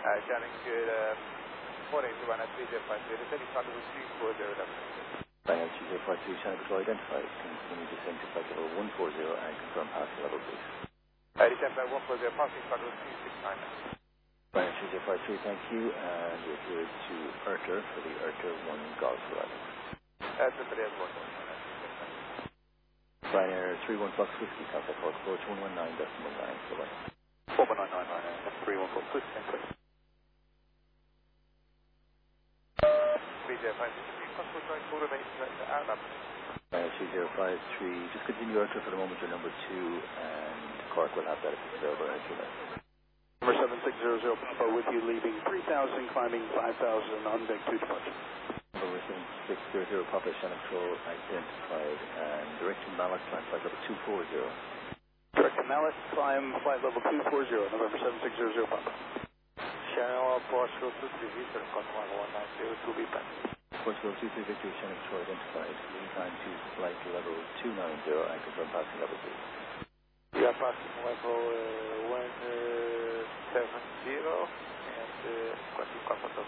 Shannon, good 481 at 3053, returning flight level 240 level. Flying out 2053, Shannon Control identified. Continue descent to flight level 140 and confirm passing level please. Descent flight 140, passing flight level 269. Flying out 2053, thank you, and we're here to Erter for the Erter 1 Golf arrival. That's the Fidesz 1. Flying Air 31 Fox Whiskey, contact Fox approach 119.9, bye-bye. 41999, 31 Fox Whiskey, thank you. Possible joint call remains outbound. 2053, just continue Erter for the moment, your number 2, and Cork will have that if it's available. Number 7600 Papa with you leaving 3000, climbing 5000 on deck 2 departure. Number 7600 Papa, Shannon Control identified, and direct to Mallet, climb flight level 240. Direct to Mallet, climb flight level 240, November 7600 Papa. Shannon, Portugal 23 Victor, contact 190 to be back. Portugal 23 Victor, Shannon Control identified, lead time to flight level 290, and confirm passing level 2. You are passing level 170 and contact